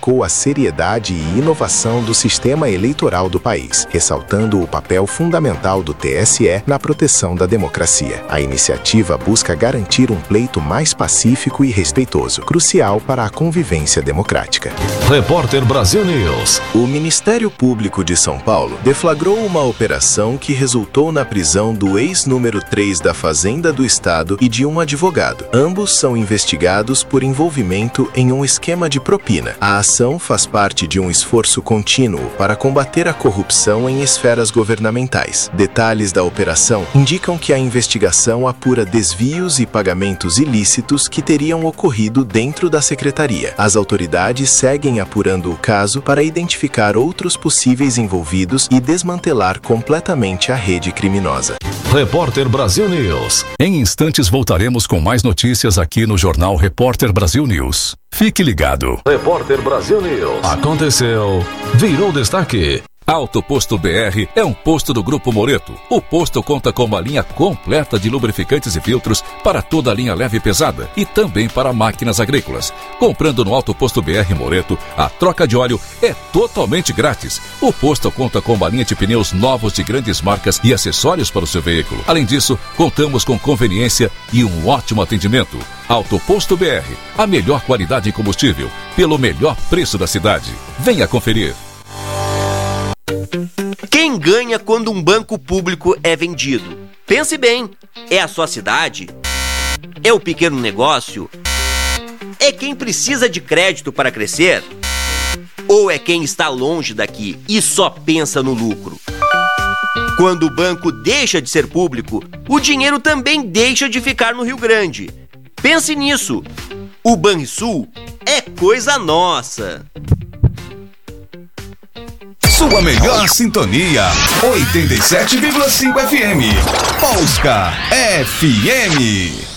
destacou a seriedade e inovação do sistema eleitoral do país, ressaltando o papel fundamental do TSE na proteção da democracia. A iniciativa busca garantir um pleito mais pacífico e respeitoso, crucial para a convivência democrática. Repórter Brasil News. O Ministério Público de São Paulo deflagrou uma operação que resultou na prisão do ex-número 3 da Fazenda do Estado e de um advogado. Ambos são investigados por envolvimento em um esquema de propina. A ação faz parte de um esforço contínuo para combater a corrupção em esferas governamentais. Detalhes da operação indicam que a investigação apura desvios e pagamentos ilícitos que teriam ocorrido dentro da secretaria. As autoridades seguem apurando o caso para identificar outros possíveis envolvidos e desmantelar completamente a rede criminosa. Repórter Brasil News. Em instantes voltaremos com mais notícias aqui no Jornal Repórter Brasil News. Fique ligado. Repórter Brasil News. Aconteceu, virou destaque. Auto Posto BR é um posto do Grupo Moreto. O posto conta com uma linha completa de lubrificantes e filtros para toda a linha leve e pesada e também para máquinas agrícolas. Comprando no Auto Posto BR Moreto, a troca de óleo é totalmente grátis. O posto conta com uma linha de pneus novos de grandes marcas e acessórios para o seu veículo. Além disso, contamos com conveniência e um ótimo atendimento. Auto Posto BR, a melhor qualidade em combustível, pelo melhor preço da cidade. Venha conferir. Quem ganha quando um banco público é vendido? Pense bem, é a sua cidade? É o pequeno negócio? É quem precisa de crédito para crescer? Ou é quem está longe daqui e só pensa no lucro? Quando o banco deixa de ser público, o dinheiro também deixa de ficar no Rio Grande. Pense nisso. O Banrisul é coisa nossa. Sua melhor sintonia, 87,5 FM. Polska FM.